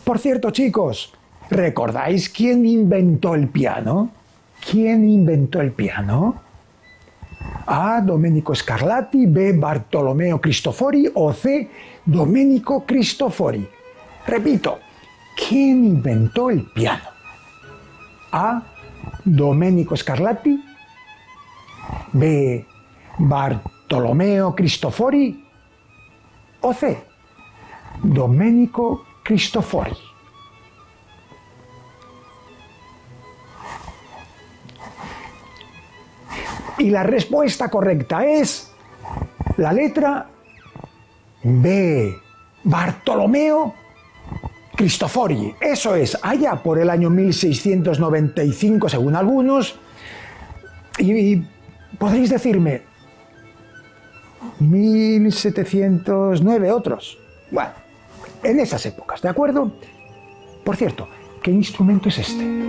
Por cierto, chicos, ¿recordáis quién inventó el piano? ¿Quién inventó el piano? A. Domenico Scarlatti, B. Bartolomeo Cristofori o C. Domenico Cristofori. Repito, ¿quién inventó el piano? A. Domenico Scarlatti, B. Bartolomeo Cristofori o C. Domenico Cristofori. Y la respuesta correcta es la letra B. Bartolomeo Cristofori. Eso es, allá por el año 1695 según algunos. Y podréis decirme 1709 otros. Bueno, en esas épocas, ¿de acuerdo? Por cierto, ¿qué instrumento es este?